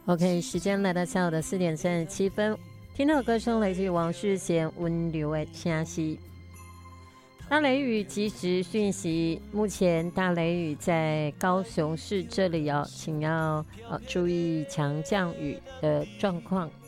OK， 时间来到下午的4:37，听到的歌声来自于王世贤《温柔的声息》。大雷雨即时讯息，目前大雷雨在高雄市这里哦，请要注意强降雨的状况。